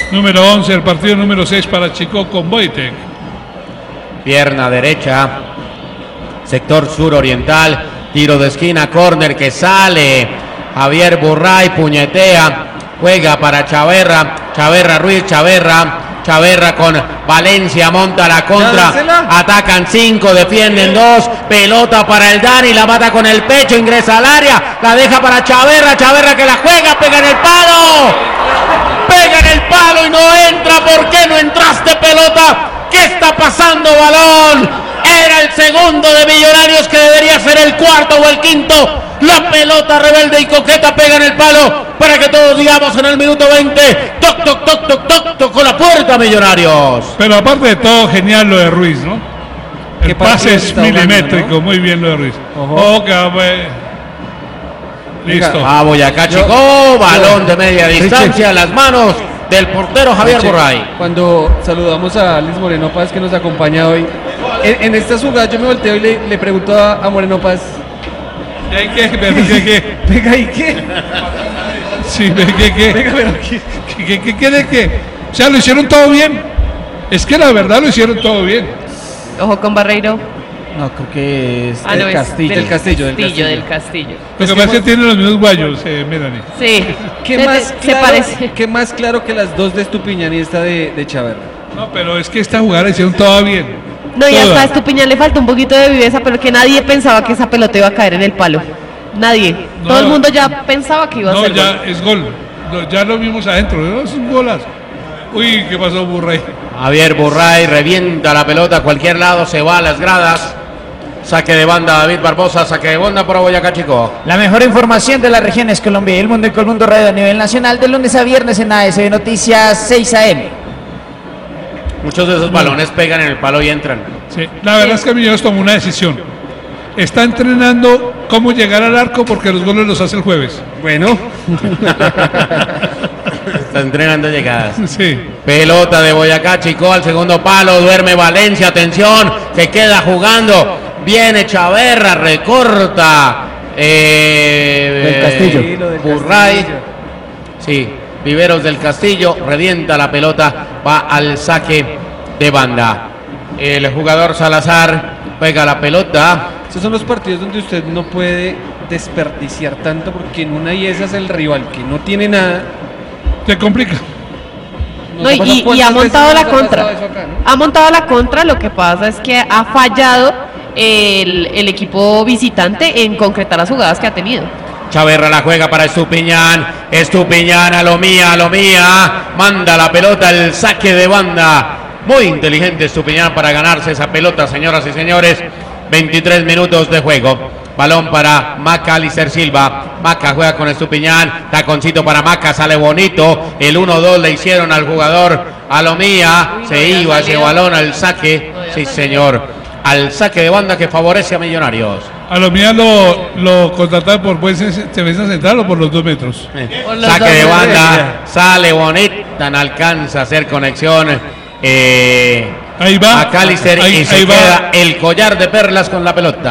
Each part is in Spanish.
Número 11, el partido número 6 para Chico con Wojtek. Pierna derecha, sector suroriental, tiro de esquina, córner que sale. Javier Burray puñetea, juega para Chaverra, Chaverra Ruiz, Chaverra con Valencia, monta la contra, atacan 5, defienden 2, pelota para el Dani, la mata con el pecho, ingresa al área, la deja para Chaverra, Chaverra que la juega, pega en el palo y no entra. ¿Por qué no entraste, pelota? ¿Qué está pasando, balón? Era el segundo de Millonarios que debería ser el cuarto o el quinto. La pelota rebelde y coqueta pega en el palo para que todos digamos en el minuto 20. Toc, toc, toc, toc, toc, tocó la puerta Millonarios. Pero aparte de todo, genial lo de Ruiz, ¿no? El pase es milimétrico, hablando, ¿no? Muy bien lo de Ruiz. Listo. A Boyacá Chico, balón de media distancia, las manos del portero Javier Burray. Cuando saludamos a Luis Moreno Paz, que nos acompaña hoy, en esta jugada yo me volteo y le pregunto a Moreno Paz: ¿Qué? Venga, ¿y qué? Sí, ¿qué? Venga, pero ¿qué? O sea, lo hicieron todo bien. Es que la verdad lo hicieron todo bien. Ojo con Barreiro. No, creo que es del Castillo. Del Castillo. Lo que pasa es que tiene los mismos guayos, Melanie. Sí. Se parece. ¿Qué más claro que las dos de Estupiñán y esta de Chaverra? No, pero es que esta jugada la hicieron toda bien. No, y hasta a Estupiñán le falta un poquito de viveza, pero que nadie pensaba que esa pelota iba a caer en el palo. Nadie. Todo el mundo ya pensaba que iba a ser gol. No, ya gol. es gol. Ya lo vimos adentro, ¿no? Es un golazo. Uy, ¿qué pasó, Burray? Javier Burray revienta la pelota a cualquier lado, se va a las gradas. Saque de banda David Barbosa, saque de banda para Boyacá Chico. La mejor información de las regiones Colombia y el mundo en Colmundo Radio a nivel nacional, de lunes a viernes en ASB Noticias 6 AM. Muchos de esos balones pegan en el palo y entran. Sí, la verdad es que Millonarios tomó una decisión. Está entrenando cómo llegar al arco porque los goles los hace el jueves. Bueno. Está entrenando llegadas. Sí. Pelota de Boyacá Chico al segundo palo, duerme Valencia, atención, se queda jugando. Viene Chaverra, recorta. Del Castillo. Burray. Sí, Viveros del Castillo, revienta la pelota, va al saque de banda. El jugador Salazar pega la pelota. Esos son los partidos donde usted no puede desperdiciar tanto, porque en una y esa es el rival que no tiene nada. Se complica. No, y ha montado la contra. Ha montado la contra, lo que pasa es que ha fallado el equipo visitante en concretar las jugadas que ha tenido. Chaverra la juega para Estupiñán, a lo mía, manda la pelota al saque de banda. Muy inteligente Estupiñán para ganarse esa pelota, señoras y señores. 23 minutos de juego. Balón para Maca Alicer Silva. Maca juega con Estupiñán. Taconcito para Maca, sale bonito. El 1-2 le hicieron al jugador Alomía. Se iba ese balón al saque. Sí, señor. Al saque de banda que favorece a Millonarios. Alomía lo contrataron por defensa central o por los 2 metros. Saque de banda. Sale bonita. No alcanza a hacer conexión. Ahí va. A Cálicer y se queda el collar de perlas con la pelota.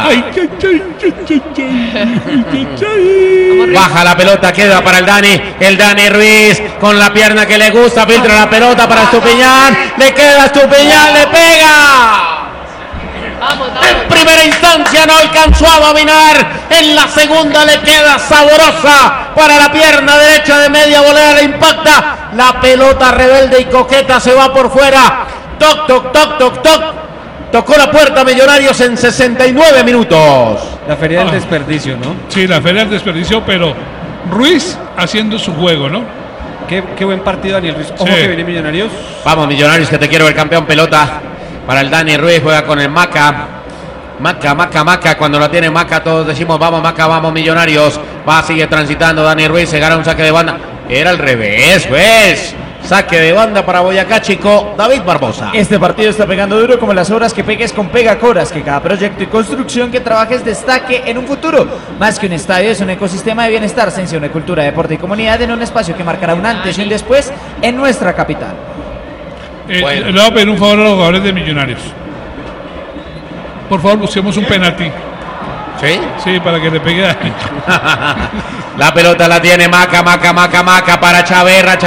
Baja la pelota, queda para el Dani Ruiz con la pierna que le gusta, filtra la pelota para Estupiñán, le queda Estupiñán, le pega. En primera instancia no alcanzó a dominar, en la segunda le queda saborosa para la pierna derecha de media volea, le impacta, la pelota rebelde y coqueta se va por fuera. Toc, toc, toc, toc, toc. Tocó la puerta Millonarios en 69 minutos. La feria del desperdicio, ¿no? Sí, la feria del desperdicio, pero Ruiz haciendo su juego, ¿no? Qué buen partido, Daniel Ruiz. Ojo que viene Millonarios. Vamos, Millonarios, que te quiero ver campeón. Pelota para el Dani Ruiz, juega con el Maca. Maca, cuando la tiene Maca todos decimos vamos Maca, vamos Millonarios. Va, sigue transitando Dani Ruiz, se gana un saque de banda. Era al revés, pues. Saque de banda para Boyacá Chico, David Barbosa. Este partido está pegando duro como las obras que pegues con Pegacoras, que cada proyecto y construcción que trabajes destaque en un futuro. Más que un estadio, es un ecosistema de bienestar, ciencia, una cultura, deporte y comunidad en un espacio que marcará un antes y un después en nuestra capital. Bueno. Le voy a pedir un favor a los jugadores de Millonarios. Por favor, busquemos un penalti. ¿Sí? Sí, para que le pegue. La pelota la tiene Maca para Chaverra.